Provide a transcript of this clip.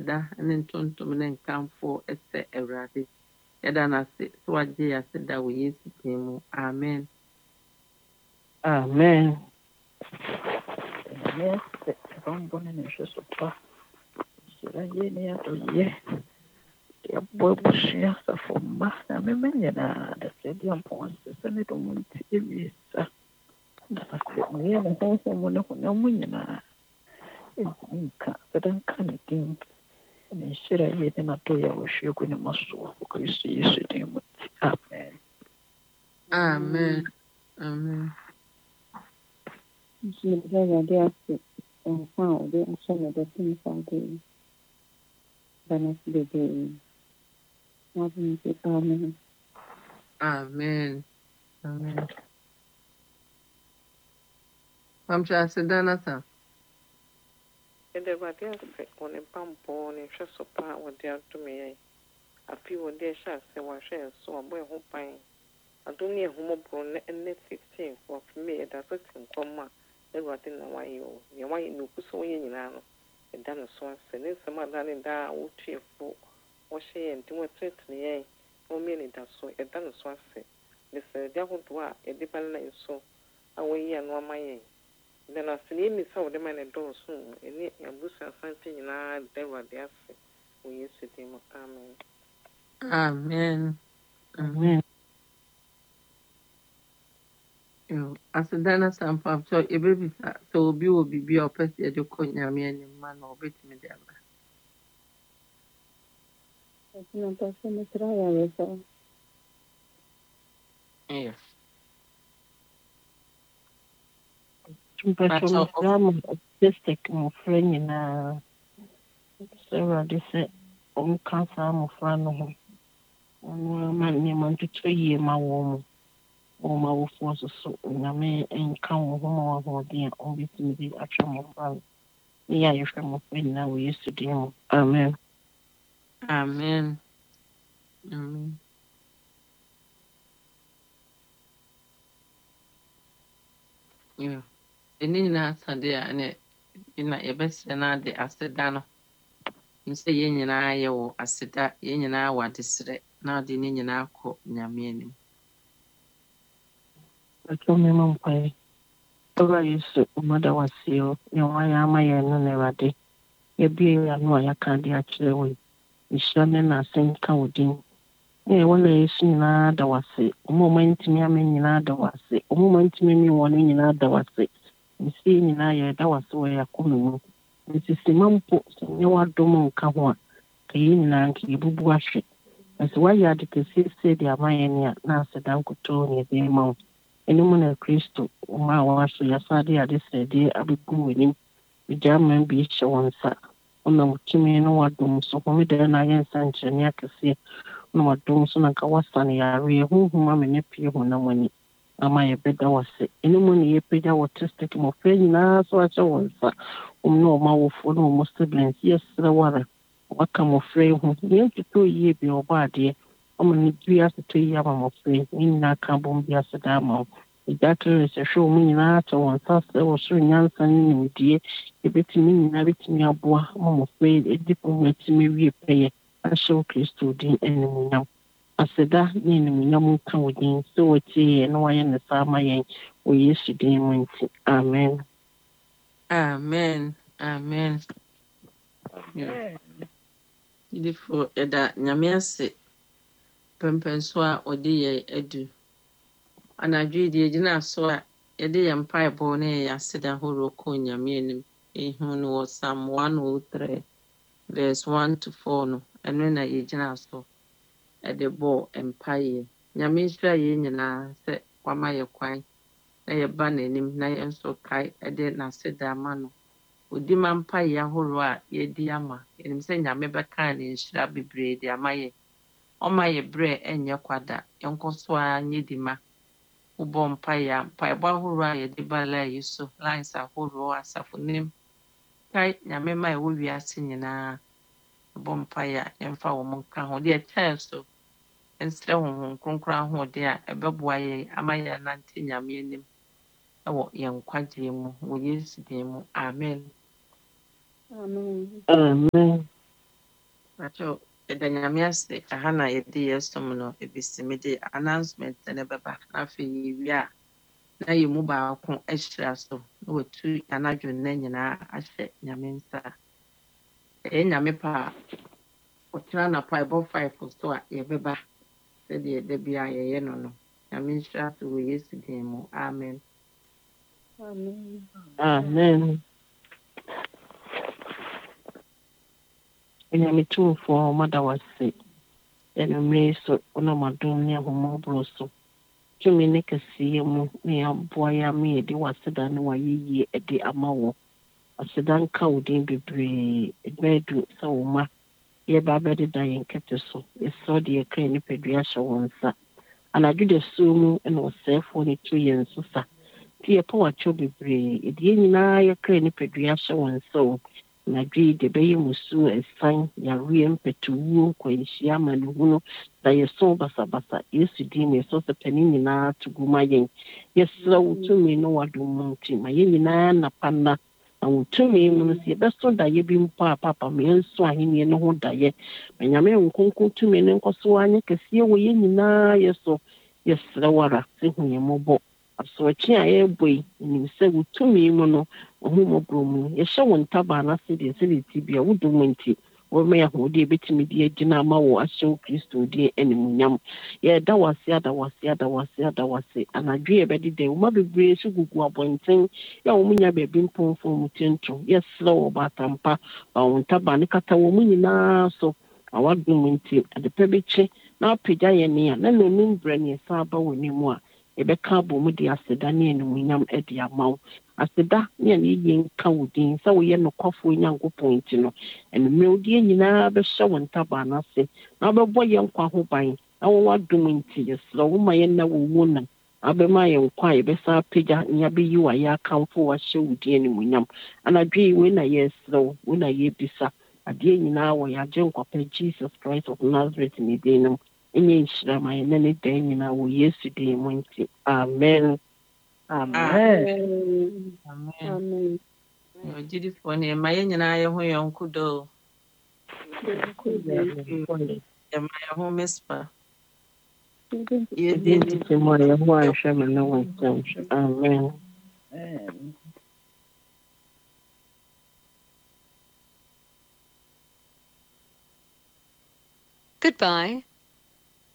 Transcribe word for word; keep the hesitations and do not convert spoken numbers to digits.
aseda ne ntontom ne nkamfo ɛsɛ Awurade. Yɛda no ase sɛ wagye yɛ aseda wɔ Yesu din mu. Amen. Amen. Yes, I'm born in a super. Sirajini atoye. Ya bobu shia sa fomba. Na memenya na da sedi ampon se ne to munti evisa. Na se ne ya ho ho mo ne ho na munya na. Nka sedan kan din. Ne shira ye na to ya wo shia ko ne maso. Ko Kristo Yesu din mu. Amen. Amen. Amen. Awurade ase nkwa a ɔde ahyɛ yɛde tum faade yi da no ase bebree na abo nso amen. Amen. Amen. Pamtwe aseda no sa. Ede Awurade ase wɔ ne bammɔ ne hwɛ so pa a wɔde adom yɛn. Afei wɔde ɛhyɛ ase wɔahwɛ yɛn so abɔ ɛho ban. Adom ne ɛhomɔborɔ ne ɛnɛ fifteen wɔ fimi ɛda so te nkɔm a Awurade na wayɛ o. Nea wayɛ no ogu so wɔyɛ nyinaa no ɛda no so ase. Ne nsɛm a da ne da a wotuafo wɔhyɛ yɛn nti wɔtenetene yɛn na wɔmmea ne da so ɛda no so ase. Ne sɛ ɛde ahodoɔ a yɛde ba no so a wɔyi ano ama yɛn. Then as the name is how the man adores soon, and yet Abusa something in our day what they say. We used to him. Amen. Amen. Amen. Yo, aseda no sa mpamtwe ebebisa sɛ obi wɔ biribi a ɔpɛ sɛ yɛde kɔ Nyame anim ma na ɔbɛtumi de aba. Ɛsina pɛsɛ ne sra ayaresa. Yes. Mpɛtɔ mesra mo district mmɔfra nyinaa sɛ Awurade sɛ ɔnka saa mmɔfra no ho ɔno ama nneɛma ntotɔ yie ma wɔn mu wɔn awofoɔ so so Nyame nka wɔn ho ma wɔn ahoɔden a ɔbɛtumi de atwe mmɔfra no ne yɛ a yɛhwɛ mmɔfra nyinaa wɔ Yesu din mu. Amen. Amen. Amen. Yeah. Ɛne nyinaa asade a ne na yɛbɛsrɛ no ade aseda no. Nse yɛn nyinaa yɛwɔ aseda, yɛn nyinaa wɔ adesrɛ na ɔde ne nyinaa kɔ Nyame anim. Mpɛtɔ mema mpaeɛ. Ɔwura Yesu ɔmada wase o ne wayɛ ama yɛn no na Awurade yɛbue yɛn ano a yɛaka ade akyerɛ wo yi. Nhyira ne n'ase nka wo din. Ne ɛwɔ na Yesu nyinaa da wase. Ɔmo ɔmo ntumi ama nyinaa da wase. Ɔmo ɔmo ntumi mi wɔn nyinaa da wase. Nsi nyinaa yɛ da wase wɔ yɛ akoma mu. Nti sima mpo sɛ nyɛ w'adom nka ho a ka yɛn nyinaa nka yɛbubu ahwe. Nti wayɛ ade kɛseɛ sɛ de ama yɛn ni a na aseda nkotoo ne yɛde ma wo. Ɛno na Kristo ɔmo a wɔaso yɛasade ade sɛdeɛ abɛgu w'anim. Megya ama bi hyɛ wɔn nsa. Ɔnam tumi ne w'adom so homeda na ayɛ nsɛnkyerɛnne akɛseɛ na w'adom so na nka wasane yɛareɛ honhom ama ne pie honam ani ama yɛbɛda wase. Ɛno mu ne yɛpagya wɔ testic mmɔfra nyinaa so ahyɛ wɔn nsa. Ɔmo ne ɔmo awofoɔ ne ɔmo siblings yɛsrɛ wara waka mmɔfra yi ho. Yɛntotɔ yie bi ɔbɔ adeɛ ɔmo ne dua atotɔ yie ama mmɔfra yi. Ne nyinaa ka bom bi ase da ama wo. Ɛgya kere sɛ hwɛ ɔmo nyinaa akyɛ wɔn nsa sɛ wɔ soro nyansa ne nimdeɛ yɛbɛtumi nyinaa bɛtumi aboa ma mmɔfra yi adi pɔn atumi wie pɛyɛ ahyɛ wo Kristo din animuonyam. Aseda ne animuonyam nka wo din sɛ wɔtie yɛn na wɔayɛ ne saa ama yɛn wɔ Yesu din mu nti. Amen. Amen. Amen. Amen. Idifo ɛda Nyame ase pɛmpɛn so a ɔde yɛ adu. Anadwo yi yɛgyina so a yɛde yɛn mpaebɔ ne yɛn aseda ahorow kɔ Nyame anim. Ehu no wɔ Psalm one oh three verse one to four no. Ɛno na yɛgyina so ɛde bɔ mpaeɛ. Nyame nhyira yɛn nyinaa sɛ wama yɛ kwan na yɛba n'anim na yɛn nso kae ɛde n'aseda ama no. Odi ma mpaeɛ ahorow a yɛdi ama. Yɛnim sɛ Nyame bɛka ne nhyira bebree de ama yɛn. Ɔma yɛ berɛ ɛnyɛ kwada. Yɛnkɔ so a nyɛ di ma. Wobɔ mpaeɛ a mpaebɔ ahorow a yɛde ba line yi so, lines ahorow, asafonim. Kae Nyame ma ɛwɔ wiase nyinaa. Bɔ mpaeɛ a yɛmfa wɔn nka ho. Deɛ ɛkyɛn so, ɛnsrɛ Honhom Kronkron ahoɔden a ɛbɛboa yɛn ama yɛnante Nyame anim ɛwɔ yɛn nkwagyeɛ mu wɔ Yesu din mu. Amen. Amen. Amen. Pacho ɛda Nyame ase aha na yɛde yɛsom no ebesi mede announcement ne bɛba na afei yɛwie a na yɛ mu baako ahyira so na watu anadwo nna nyinaa ahyɛ Nyame nsa. Ɛyɛ Nyame pa a ɔtena anapa a ɛbɔ five so a yɛbɛba sɛdeɛ da bi a yɛyɛ no no. Nyame nhyira so wɔ Yesu din mu. Amen. Amen. Amen. Nyame tumfoɔ mada wase. Ɛna mmere so wonam adom ne ahomɔborɔ so. Tumi ne kɛseɛ mu ne aboa yɛ ama yɛde waseda ne wayɛyie de ama wɔ. Aseda nka wo din bebree. Ɛbɛɛdu sɛ wo ma yɛba bɛdeda yɛn kɛtɛ so. Yɛsɛ de yɛkra nipadua hyɛ wɔn nsa. Anadwo da suo mu na ɔsɛefoɔ ne tu yɛn so sa. Nti yɛpɛ wakyɛw bebree. Ɛde yɛn nyinaa yɛkra nipadua hyɛ wɔn nsa o. Anadwo yi de bɛyɛ musuo ɛsan yareɛ mpɛtɛwuo nkwanhyia amanehunu da yɛso basabasa Yesu din na yɛsɛ sɛ pani nyinaa to gu ma yɛn. Yɛsrɛ wo tumi ne wadom mu nti ma yɛn nyinaa napa nna na wo tumi mu no sɛ yɛbɛso daeɛ bi mpo a papa ma yɛnso ahenni no ho daeɛ. Ma Nyame nkonko tumi ne nkɔ so anyɛ kɛseɛ wɔ yɛn nyinaa yɛ so. Yɛsrɛ wara sɛ hu yɛn mmɔbɔ. Asorɔkye a yɛrebɔ yi nim sɛ wo tumi mu no ɔhomɔborɔ mu yɛhyɛ wo ntabaa no ase deɛ sɛdeɛ ti bi a wodom nti wɔma yɛ ahoɔden yɛbɛtumi de agyina ama wɔ ahyɛ wo Kristo din animuonyam. Yɛda wase ada wase ada wase ada wase anadwo yɛbɛdeda wo ma bebree so gugu abɔnten yɛ a wɔn nya baabi mpɔmfo mu tento. Yɛsrɛ wɔ baatampa ba wo ntabaa no kata wɔ mu nyinaa so awadom nti adepɛ bɛkye na apagya yɛ ne a na n'anim brɛ ne yɛsa aba wɔ ne mu a yɛbɛka abɔ mu de aseda ne animuonyam de ama wo. Aseda ne a ne yɛ nka wo din sɛ woyɛ nokwafoɔ Nyankopɔn nti no ɛnommerɛ wo deɛ nyinaa bɛhyɛ wo ntabaa no ase na wobɛbɔ yɛn nkwa ho ban na wɔwɔ adom nti yɛsrɛ wo ma yɛnna wɔ mu nam abɛma yɛn nkwa a yɛbɛsa apagya ne abɛyi wo a yɛakamfo wahyɛ wo din animuonyam. Anadwo yi wei na yɛsrɛ wo wei na yɛbisa adeɛ nyinaa wɔ yɛagye nkwapa Jesus Christ of Nazareth ne din no ɛnyɛ nhyira ma yɛnna ne dan nyinaa wɔ Yesu din mu nti amen. Amen. Amen. Amen. Ɔgyidifoɔ no yɛma yɛn nyinaa yɛ ho yɔnko dɔ o. Yɛma yɛ ho mespa. Yɛdi nti mu a yɛho anhwɛ me ne wo nsɛm. Amen. Goodbye.